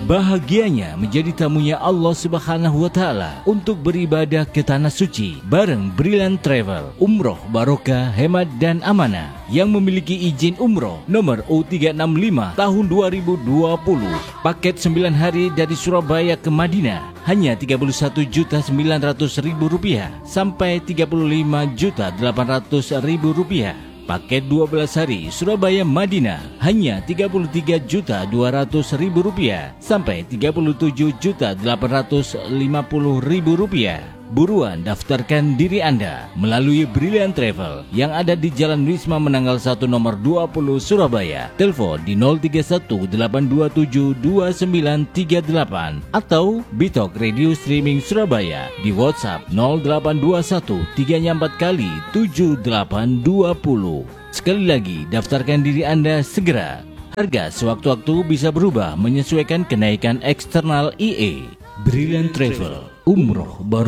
Bahagianya menjadi tamunya Allah Subhanahu wa Ta'ala untuk beribadah ke tanah suci bareng Brilliant Travel, umroh barokah, hemat dan amanah, yang memiliki izin umroh nomor U365 tahun 2020. Paket 9 hari dari Surabaya ke Madinah hanya Rp31.900.000 sampai Rp35.800.000. Paket 12 hari Surabaya Madinah hanya Rp33.200.000 sampai Rp37.850.000. Buruan daftarkan diri Anda melalui Brilliant Travel yang ada di Jalan Wisma Menanggal 1 nomor 20 Surabaya. Telepon di 031-827-2938 atau Bitok Radio Streaming Surabaya di WhatsApp 0821 3 4 kali 7820. Sekali lagi, daftarkan diri Anda segera. Harga sewaktu-waktu bisa berubah menyesuaikan kenaikan eksternal IE. Brilliant Travel, umroh baru